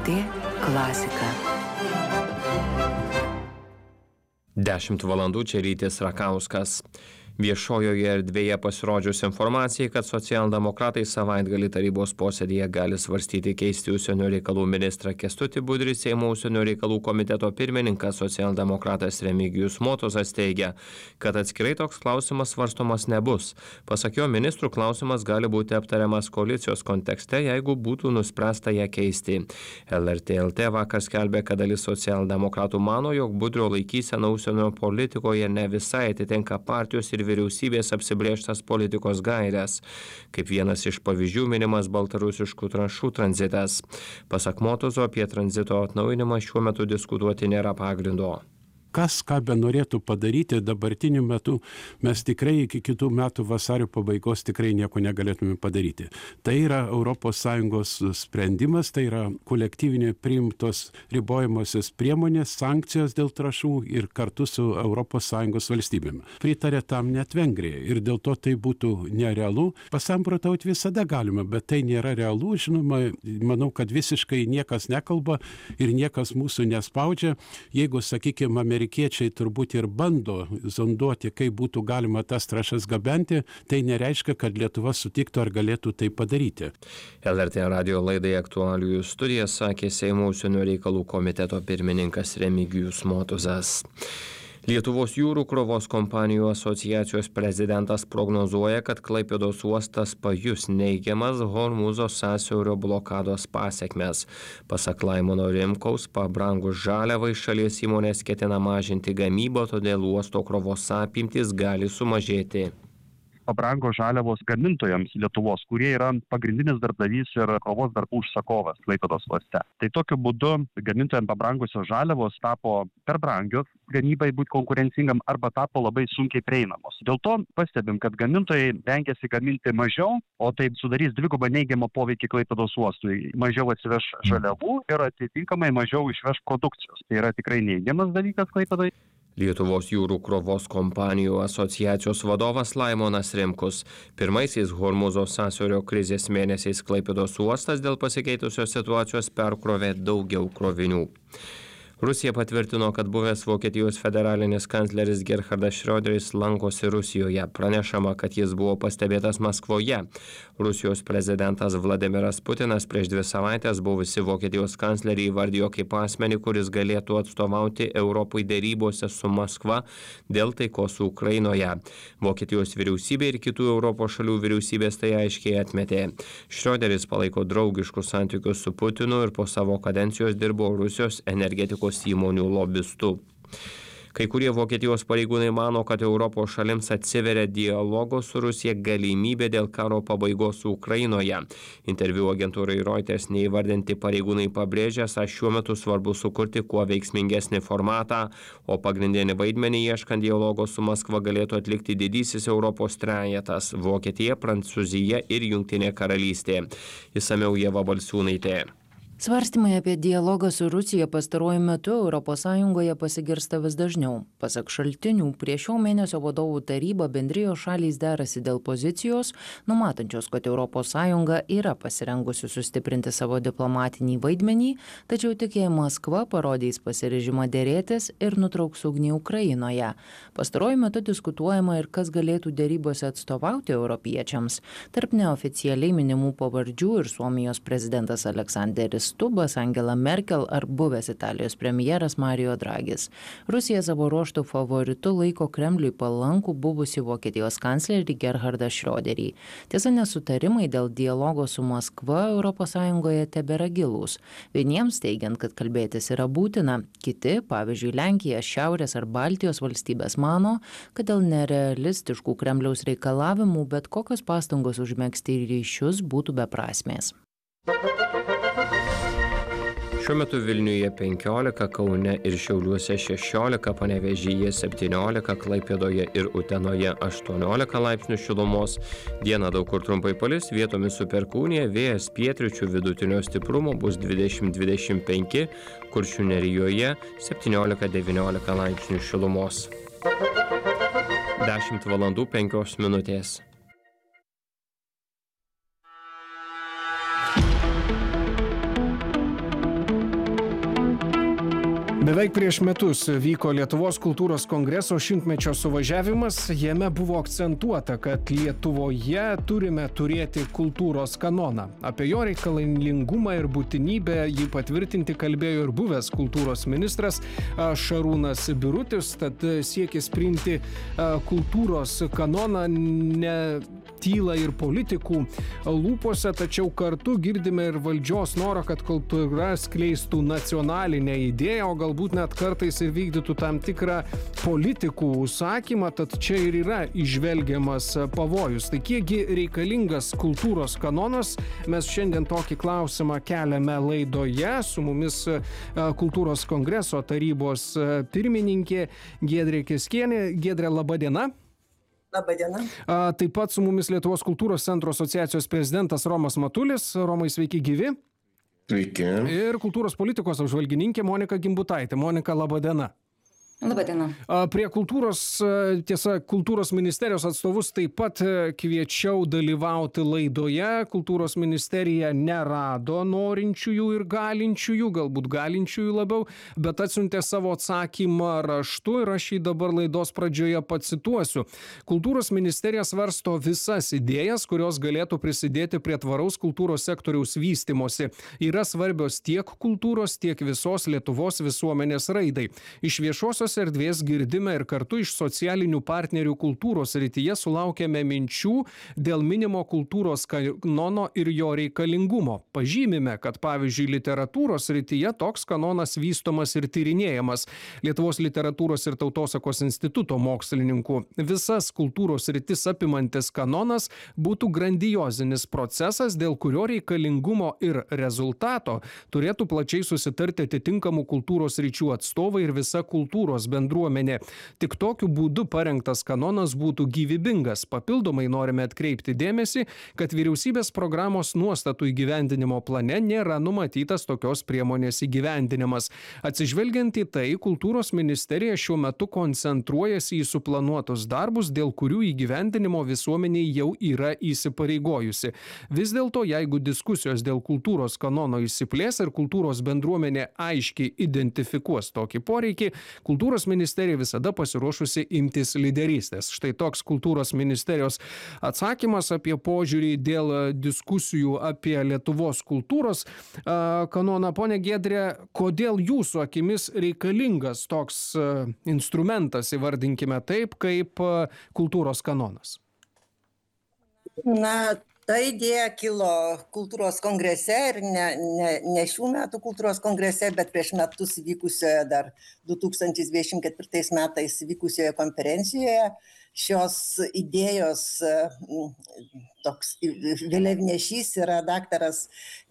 LRT klasika. 10 valandų čia Rytis Rakauskas. Viešojoje erdvėje pasirodžius informacijai, kad socialdemokratai savaitgalį tarybos posėdėje gali svarstyti keisti užsienio reikalų ministrą Kęstutį Budrį, Seimo užsienio reikalų komiteto pirmininkas socialdemokratas Remigijus Motuzas teigia, kad atskirai toks klausimas svarstomas nebus. Pasak jo, ministrų klausimas gali būti aptariamas koalicijos kontekste, jeigu būtų nuspręsta ją keisti. LRT LT vakar skelbė, kad dalis socialdemokratų mano, jog Budrio laikysena užsienio politikoje ne visai atitinka partijos ir vyriausybės apsibrėžtas politikos gaires. Kaip vienas iš pavyzdžių minimas baltarusiškų trąšų tranzitas. Pasak Motuzo, apie tranzito atnaujinimą šiuo metu diskutuoti nėra pagrindo. Kas ką benorėtų padaryti dabartiniu metu, mes tikrai iki kitų metų vasario pabaigos tikrai nieko negalėtume padaryti. Tai yra ES sprendimas, tai yra kolektyvinė priimtos ribojamosios priemonės, sankcijos dėl trąšų ir kartu su ES valstybėmis. Pritarė tam net Vengrija ir dėl to tai būtų nerealu. Pasamprotauti visada galima, bet tai nėra realu. Žinoma, manau, kad visiškai niekas nekalba ir niekas mūsų nespaudžia. Jeigu, sakykime, amerikiečiai turbūt ir bando zonduoti, kaip būtų galima tas trąšas gabenti, tai nereiškia, kad Lietuva sutiktų ar galėtų tai padaryti. LRT radio laidai Aktualijų studija sakė Seimo užsienio reikalų komiteto pirmininkas Remigijus Motuzas. Lietuvos jūrų krovos kompanijų asociacijos prezidentas prognozuoja, kad Klaipėdos uostas pajus neigiamas Hormūzo sąsiaurio blokados pasekmes. Pasak Laimono Rimkaus, pabrangus žaliavai šalies įmonės ketina mažinti gamybą, todėl uosto krovos apimtys gali sumažėti. Pabrango žaliavos gamintojams Lietuvos, kurie yra pagrindinis darbdavys ir krovos darbų užsakovas Klaipėdos uoste. Tai tokiu būdu gamintojams pabrangusios žaliavos tapo per brangios gamybai būti konkurencingam arba tapo labai sunkiai prieinamos. Dėl to pastebim, kad gamintojai rengiasi gaminti mažiau, o tai sudarys dvigubą neigiamą poveikį Klaipėdos uostui. Mažiau atsiveš žaliavų ir atitinkamai mažiau išveš produkcijos. Tai yra tikrai neigiamas dalykas Klaipėdai. Lietuvos jūrų krovos kompanijų asociacijos vadovas Laimonas Rimkus. Pirmaisiais Hormūzo sąsiaurio krizės mėnesiais Klaipėdos uostas dėl pasikeitusios situacijos perkrovė daugiau krovinių. Rusija patvirtino, kad buvęs Vokietijos federalinis kancleris Gerhardas Schröderis lankosi Rusijoje. Pranešama, kad jis buvo pastebėtas Maskvoje. Rusijos prezidentas Vladimiras Putinas prieš 2 savaitės buvusi Vokietijos kanclerį įvardijo kaip asmenį, kuris galėtų atstovauti Europai dėrybose su Maskva dėl taikos Ukrainoje. Vokietijos vyriausybė ir kitų Europos šalių vyriausybės tai aiškiai atmetė. Schröderis palaiko draugiškus santykius su Putinu ir po savo kadencijos dirbo Rusijos energetikos įmonių lobistų. Kai kurie Vokietijos pareigūnai mano, kad Europos šalims atsiveria dialogo su Rusija galimybė dėl karo pabaigos Ukrainoje. Interviu agentūrai Reuters neįvardinti pareigūnai pabrėžė, esą šiuo metu svarbu sukurti kuo veiksmingesnį formatą, o pagrindinį vaidmenį ieškant dialogo su Maskva galėtų atlikti didysis Europos trejetas – Vokietija, Prancūzija ir Jungtinė karalystė. Išsamiau Ieva Balsiūnaitė. Svarstymai apie dialogą su Rusija pastaruoju metu ES pasigirsta vis dažniau. Pasak šaltinių, prie šio mėnesio vadovų taryba bendrijos šalys derasi dėl pozicijos, numatančios, kad ES yra pasirengusi sustiprinti savo diplomatinį vaidmenį, tačiau tik jei Maskva parodys pasiryžimą dėrėtis ir nutrauks ugnį Ukrainoje. Pastaruoju metu diskutuojama ir kas galėtų dėrybose atstovauti europiečiams. Tarp neoficialiai minimų pavardžių ir Suomijos prezidentas Aleksanderis Stubbas, Angela Merkel ar buvęs Italijos premjeras Mario Dragis. Rusija savo ruožtų favoritu laiko Kremliui palankų buvusi Vokietijos kanclerį Gerhardą Schröderį. Tiesa, nesutarimai dėl dialogo su Maskva ES tebėra gilūs. Vieniems teigiant, kad kalbėtis yra būtina, kiti, pavyzdžiui Lenkija, Šiaurės ar Baltijos valstybės mano, kad dėl nerealistiškų Kremliaus reikalavimų bet kokios pastangos užmegzti ryšius būtų beprasmės. Šiuo metu Vilniuje 15, Kaune ir Šiauliuose 16, Panevėžyje 17, Klaipėdoje ir Utenoje 18 laipsnių šilumos. Dieną daug kur trumpai palis, vietomis su perkūnija, vėjas pietryčių vidutinio stiprumo bus 20-25, Kuršių Nerijoje 17-19 laipsnių šilumos. 10 valandų 5 minutės. Beveik prieš metus vyko Lietuvos kultūros kongreso 100-mečio suvažiavimas. Jame buvo akcentuota, kad Lietuvoje turime turėti kultūros kanoną. Apie jo reikalingumą ir būtinybę jį patvirtinti kalbėjo ir buvęs kultūros ministras Šarūnas Birutis. Tad siekis priimti kultūros kanoną netyla ir politikų lūpose, tačiau kartu girdime ir valdžios norą, kad kultūra skleistų nacionalinę idėją, o galbūt net kartais ir vykdytų tam tikrą politikų užsakymą, tad čia ir yra įžvelgiamas pavojus. Tai kiekgi reikalingas kultūros kanonas? Mes šiandien tokį klausimą keliame laidoje. Su mumis Kultūros kongreso tarybos pirmininkė Giedrė Kiskienė. Giedrė, laba diena. Labadiena. Taip pat su mumis Lietuvos kultūros centro asociacijos prezidentas Romas Matulis. Romai, sveiki gyvi. Sveiki. Ir kultūros politikos apžvalgininkė Monika Gimbutaitė. Monika, laba diena. Labadiena. Prie kultūros ministerijos atstovus taip pat kviečiau dalyvauti laidoje. Kultūros ministerija nerado norinčiųjų ir galinčiųjų, galbūt galinčiųjų labiau, bet atsiuntė savo atsakymą raštu ir aš jį dabar laidos pradžioje pacituosiu. Kultūros ministerija svarsto visas idėjas, kurios galėtų prisidėti prie tvaraus kultūros sektoriaus vystimosi. Yra svarbios tiek kultūros, tiek visos Lietuvos visuomenės raidai. Iš viešosios erdvės girdime ir kartu iš socialinių partnerių kultūros srityje sulaukėme minčių dėl minimo kultūros kanono ir jo reikalingumo. Pažymime, kad pavyzdžiui literatūros srityje toks kanonas vystomas ir tyrinėjamas Lietuvos literatūros ir tautosakos instituto mokslininkų. Visas kultūros sritis apimantis kanonas būtų grandiozinis procesas, dėl kurio reikalingumo ir rezultato turėtų plačiai susitarti atitinkamų kultūros sričių atstovai ir visa kultūros bendruomenė. Tik tokiu būdu parengtas kanonas būtų gyvybingas. Papildomai norime atkreipti dėmesį, kad vyriausybės programos nuostatų įgyvendinimo plane nėra numatytas tokios priemonės įgyvendinimas. Atsižvelgiant į tai, kultūros ministerija šiuo metu koncentruojasi į suplanuotus darbus, dėl kurių įgyvendinimo visuomeniai jau yra įsipareigojusi. Vis dėlto, jeigu diskusijos dėl kultūros kanono išsiplės ir kultūros bendruomenė aiškiai identifikuos tokį poreikį, kultūros ministerija visada pasiruošusi imtis lyderystės. Štai toks kultūros ministerijos atsakymas apie požiūrį dėl diskusijų apie Lietuvos kultūros kanoną. Pone Giedrė, kodėl jūsų akimis reikalingas toks instrumentas, įvardinkime taip, kaip kultūros kanonas? Ta idėja kilo kultūros kongrese ir ne šių metų kultūros kongrese, bet prieš metus vykusioje dar 2024 metais vykusioje konferencijoje. Šios idėjos toks vėliavnešys yra daktaras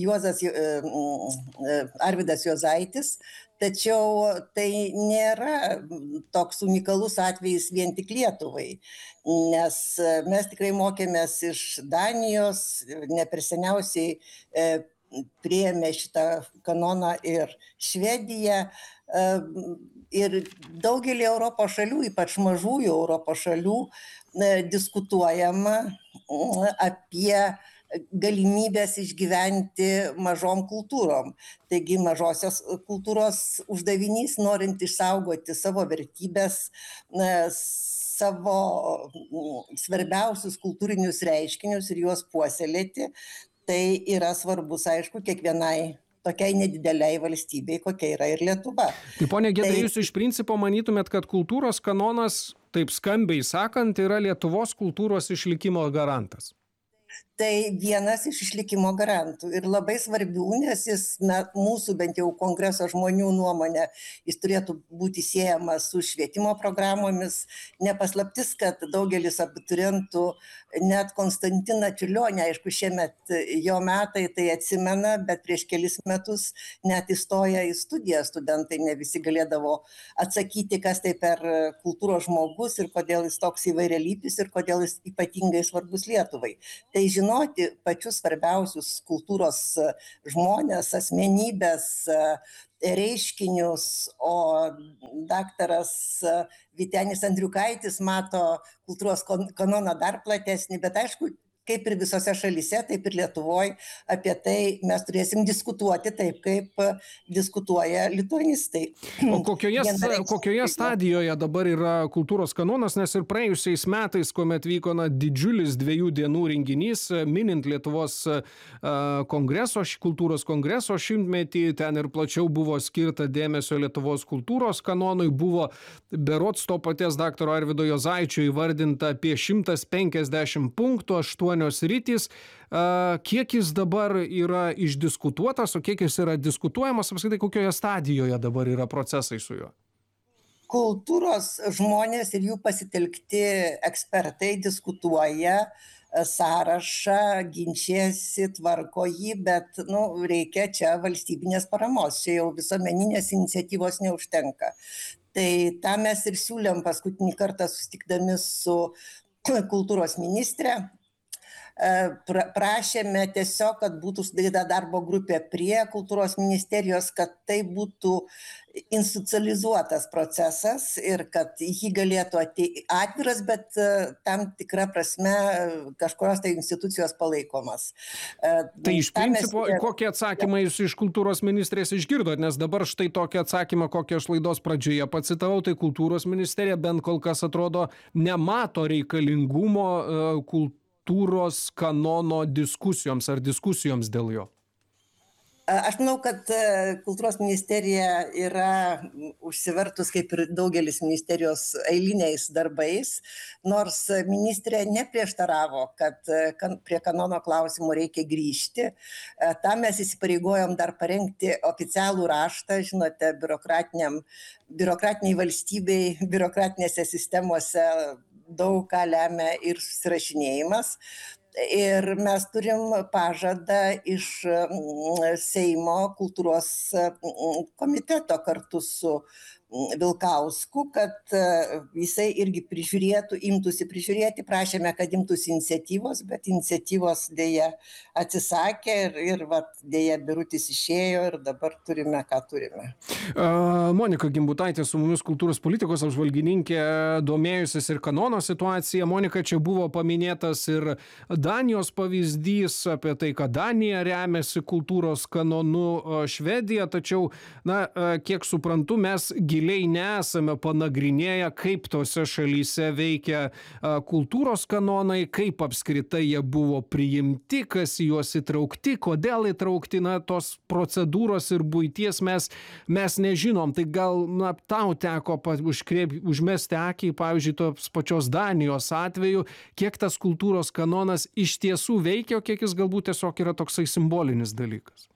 Arvydas Juozaitis, tačiau tai nėra toks unikalus atvejis vien tik Lietuvai, nes mes tikrai mokėmės iš Danijos, ne per seniausiai priėmė šitą kanoną ir Švedija. Ir daugelį Europos šalių, ypač mažųjų Europos šalių, diskutuojama apie galimybės išgyventi mažom kultūrom. Taigi mažosios kultūros uždavinys, norint išsaugoti savo vertybės, savo svarbiausius kultūrinius reiškinius ir juos puoselėti, tai yra svarbus, aišku, kiekvienai tokiai nedideliai valstybei, kokia yra ir Lietuva. Tai ponia Giedrė, jūs iš principo manytumėt, kad kultūros kanonas, taip skambiai sakant, yra Lietuvos kultūros išlikimo garantas? Tai vienas iš išlikimo garantų ir labai svarbių, nes jis mūsų bent jau kongreso žmonių nuomonė, jis turėtų būti siejamas su švietimo programomis. Nepaslaptis, kad daugelis abiturientų net Konstantiną Čiurlionį, aišku, šiemet jo metai tai atsimena, bet prieš kelis metus net įstoję į studiją studentai ne visi galėdavo atsakyti, kas tai per kultūros žmogus ir kodėl jis toks įvairialypis ir kodėl jis ypatingai svarbus Lietuvai. Tai žinoti pačius svarbiausius kultūros žmonės, asmenybės, reiškinius, o daktaras Vytenis Andriukaitis mato kultūros kanoną dar platesnį, bet aišku, kaip ir visose šalyse, taip ir Lietuvoje, apie tai mes turėsim diskutuoti taip, kaip diskutuoja lituanistai. O kokioje stadijoje dabar yra kultūros kanonas, nes ir praėjusiais metais, kuomet vyko didžiulis 2 dienų renginys, minint Lietuvos kultūros kongreso 100-metį, ten ir plačiau buvo skirta dėmesio Lietuvos kultūros kanonui, buvo berods to paties daktaro Arvydo Juozaičio įvardinta apie 150 punktų, 8 sritys. Kiek jis dabar yra išdiskutuotas, o kiek jis yra diskutuojamas, apskritai kokioje stadijoje dabar yra procesai su juo? Kultūros žmonės ir jų pasitelkti ekspertai diskutuoja sąrašą, ginčiasi, tvarko jį, bet reikia čia valstybinės paramos, čia jau visuomeninės iniciatyvos neužtenka. Tai tą mes ir siūlėm paskutinį kartą susitikdami su kultūros ministre. Prašėme tiesiog, kad būtų sudaryta darbo grupė prie kultūros ministerijos, kad tai būtų institucionalizuotas procesas ir kad jį galėtų atviras, bet tam tikra prasme kažkurios tai institucijos palaikomas. Tai iš principo, kokį atsakymą jūs iš kultūros ministrės išgirdot, nes dabar štai tokį atsakymą, kokį aš laidos pradžioje pacitavau, tai kultūros ministerija bent kol kas atrodo nemato reikalingumo kultūros kanono diskusijoms ar diskusijoms dėl jo. Aš manau, kad kultūros ministerija yra užsivertus, kaip ir daugelis ministerijos, eiliniais darbais, nors ministrė neprieštaravo, kad prie kanono klausimų reikia grįžti. Tam mes įsipareigojom dar parengti oficialų raštą, žinote, biurokratiniai valstybei, biurokratinėse sistemose daug ką lemia ir susirašinėjimas. Ir mes turim pažadą iš Seimo kultūros komiteto kartu su Vilkausku, kad jisai irgi imtųsi prižiūrėti, prašėme, kad imtųsi iniciatyvos, bet iniciatyvos dėja atsisakė ir dėja Birutis išėjo ir dabar turime, ką turime. Monika Gimbutaitė su mumis, kultūros politikos apžvalgininkė, domėjusis ir kanono situacija. Monika, čia buvo paminėtas ir Danijos pavyzdys apie tai, kad Danija remiasi kultūros kanonu, Švedija, tačiau, kiek suprantu, mes giliai nesame panagrinėję, kaip tose šalyse veikia kultūros kanonai, kaip apskritai jie buvo priimti, kas į juos įtraukti, kodėl įtraukti, tos procedūros ir buities mes nežinom. Tai gal tau teko užmesti akį, pavyzdžiui, tos pačios Danijos atveju, kiek tas kultūros kanonas iš tiesų veikia, o kiek jis galbūt tiesiog yra toksai simbolinis dalykas?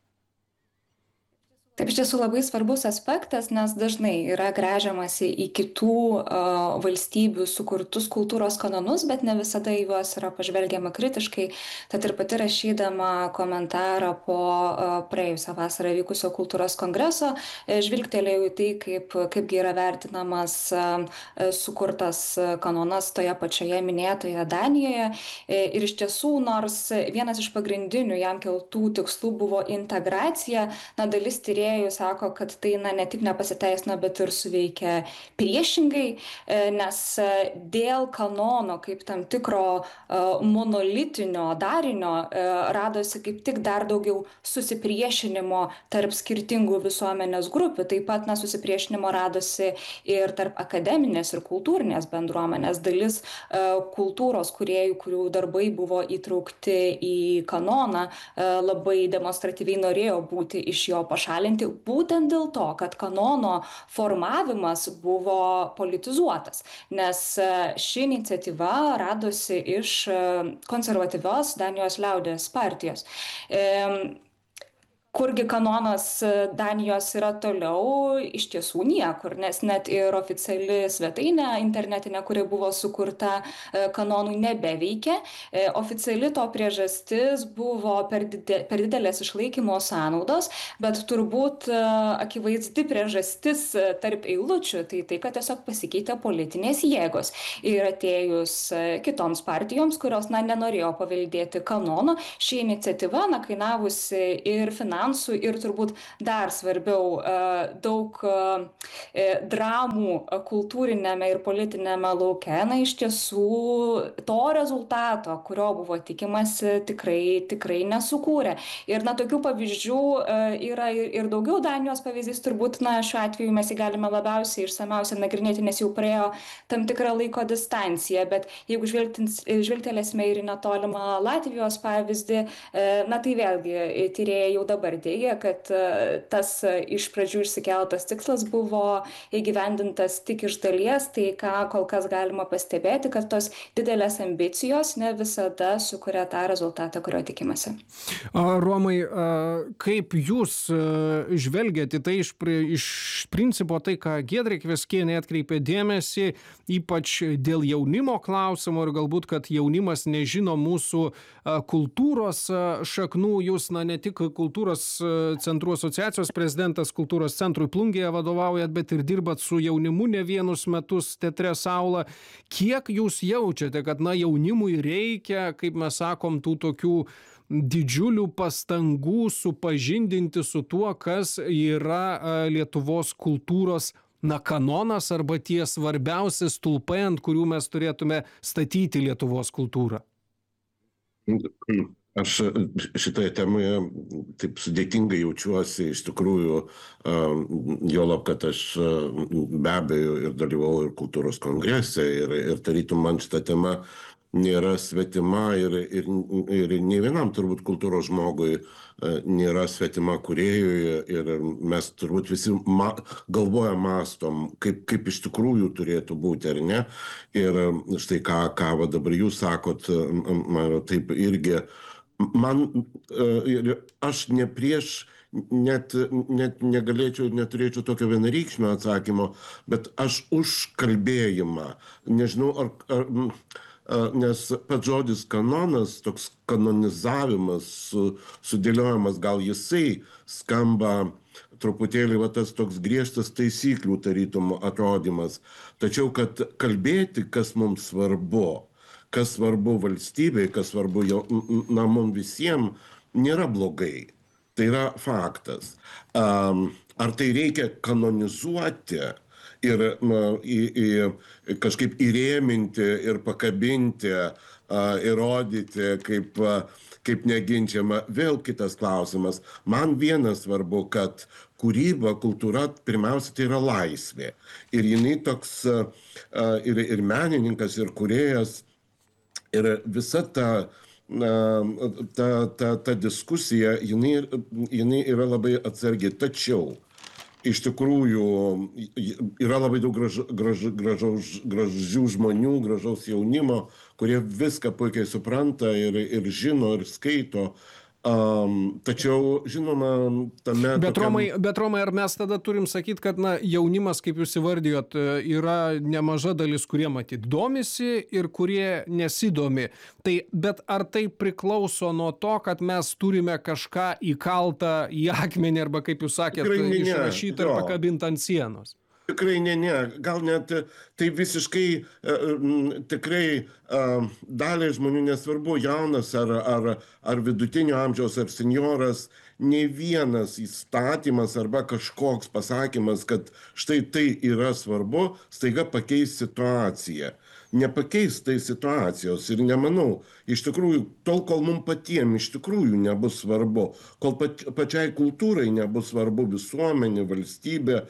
Taip, iš tiesų labai svarbus aspektas, nes dažnai yra gręžiamasi į kitų valstybių sukurtus kultūros kanonus, bet ne visada į juos yra pažvelgiama kritiškai. Tad ir pati rašydama komentarą po praėjusią vasarą vykusio kultūros kongreso, žvilgtelėjau į tai, kaipgi yra vertinamas sukurtas kanonas toje pačioje minėtoje Danijoje. Ir iš tiesų, nors vienas iš pagrindinių jam keltų tikslų buvo integracija, dalis tyrėjų sako, kad tai ne tik nepasiteisino, bet ir suveikia priešingai, nes dėl kanono kaip tam tikro monolitinio darinio radosi kaip tik dar daugiau susipriešinimo tarp skirtingų visuomenės grupių. Taip pat susipriešinimo radosi ir tarp akademinės ir kultūrinės bendruomenės. Dalis kultūros kūrėjų, kurių darbai buvo įtraukti į kanoną, labai demonstratyviai norėjo būti iš jo pašalinti, būtent dėl to, kad kanono formavimas buvo politizuotas, nes ši iniciatyva radosi iš konservatyvios Danijos liaudies partijos. Kurgi kanonas Danijos yra toliau, iš tiesų niekur, nes net ir oficiali svetainė internetinė, kuri buvo sukurta kanonui, nebeveikia. Oficiali to priežastis buvo per didelės išlaikymo sąnaudos, bet turbūt akivaizdi priežastis tarp eilučių, tai kad tiesiog pasikeitė politinės jėgos. Ir atėjus kitoms partijoms, kurios nenorėjo paveldėti kanono, ši iniciatyva kainavusi ir finansiškai, finansų ir turbūt dar svarbiau daug dramų kultūrinėme ir politinėme lauke, iš tiesų to rezultato, kurio buvo tikimasi, tikrai nesukūrė. Ir tokių pavyzdžių yra ir daugiau. Danijos pavyzdys turbūt, šiuo atveju mes jį galime labiausiai išsamiausiai nagrinėti, nes jau praėjo tam tikrą laiko distanciją, bet jeigu žvilgtelėsime ir į netolimą Latvijos pavyzdį, tai vėlgi tyrėjai jau dabar teigia, kad tas iš pradžių išsikeltas tikslas buvo įgyvendintas tik iš dalies, tai ką kol kas galima pastebėti, kad tos didelės ambicijos ne visada sukuria tą rezultatą, kurio tikimasi. Romai, kaip jūs žvelgiate tai iš principo tai, ką Giedrė Kveskienė atkreipė dėmesį, ypač dėl jaunimo klausimo ir galbūt, kad jaunimas nežino mūsų kultūros šaknų. Jūs, ne tik kultūros centrų asociacijos prezidentas, kultūros centrui Plungėje vadovaujat, bet ir dirbat su jaunimu ne vienus metus Teatre Saula. Kiek jūs jaučiate, kad jaunimui reikia, kaip mes sakom, tų tokių didžiulių pastangų supažindinti su tuo, kas yra Lietuvos kultūros kanonas arba tie svarbiausi stulpai, ant kurių mes turėtume statyti Lietuvos kultūrą? Aš šitoje temoje taip sudėtingai jaučiuosi, iš tikrųjų, juolab, kad aš be abejo ir dalyvau ir kultūros kongrese ir tarytum man šita tema nėra svetima ir nei vienam turbūt kultūros žmogui nėra svetima kūrėjui ir mes turbūt visi galvojam, mąstom, kaip iš tikrųjų turėtų būti, ar ne? Ir štai ką va dabar jūs sakot, man taip irgi, aš ne prieš, net negalėčiau, neturėčiau tokio vienareikšmio atsakymo, bet aš už kalbėjimą, nežinau, nes pats žodis kanonas, toks kanonizavimas, sudėliojimas, gal jisai skamba truputėlį tas toks griežtas taisyklių tarytum atrodymas. Tačiau, kad kalbėti, kas mums svarbu, kas svarbu valstybei, kas svarbu mums visiems, nėra blogai. Tai yra faktas. Ar tai reikia kanonizuoti ir kažkaip įrėminti ir pakabinti, įrodyti kaip neginčiama. Vėl kitas klausimas. Man vienas svarbu, kad kūryba, kultūra, pirmiausia, tai yra laisvė. Ir jinai toks, ir menininkas, ir kūrėjas, ir visa ta diskusija, jinai yra labai atsargi. Tačiau iš tikrųjų yra labai daug gražių žmonių, gražaus jaunimo, kurie viską puikiai supranta ir žino, ir skaito. Tačiau, žinoma, tame... Bet Romai, ar mes tada turim sakyti, kad jaunimas, kaip jūs įvardijot, yra nemaža dalis, kurie matyt domisi ir kurie nesidomi. Bet ar tai priklauso nuo to, kad mes turime kažką įkaltą į akmenį arba, kaip jūs sakėt, išrašytą ir pakabintą ant sienos? Tikrai ne. Gal net tai visiškai tikrai daliai žmonių nesvarbu, jaunas ar vidutinio amžiaus ar senjoras, nei vienas įstatymas arba kažkoks pasakymas, kad štai tai yra svarbu, staiga pakeis situaciją. Nepakeis tai situacijos ir nemanau, iš tikrųjų, tol, kol mums patiems iš tikrųjų nebus svarbu, kol pačiai kultūrai nebus svarbu visuomenė, valstybė,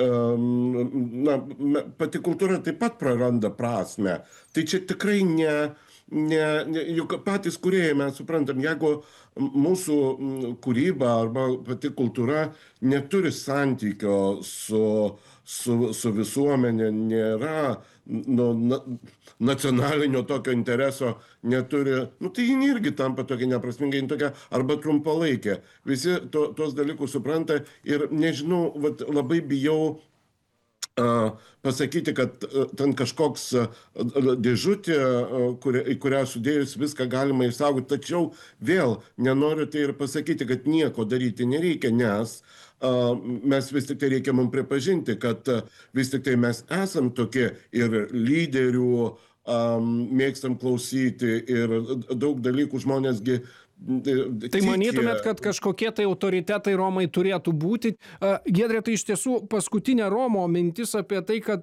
pati kultūra taip pat praranda prasmę. Tai čia tikrai juk patys kūrėjai mes suprantam, jeigu mūsų kūryba arba pati kultūra neturi santykio su visuomenė, nėra nacionalinio tokio intereso, neturi, tai jin irgi tampa tokia neprasminga, jin tokia arba trumpalaikė. Visi tos dalykus supranta ir nežinau, labai bijau pasakyti, kad ten kažkoks dėžutė, į kurią sudėjus viską galima išsaugoti, tačiau vėl nenoriu tai ir pasakyti, kad nieko daryti nereikia, nes mes vis tik tai reikia mums pripažinti, kad vis tik tai mes esam tokie ir lyderių, mėgstam klausyti ir daug dalykų žmonėsgi Tai manytumėt, kad kažkokie tai autoritetai Romai turėtų būti? Giedrė, tai iš tiesų paskutinė Romo mintis apie tai, kad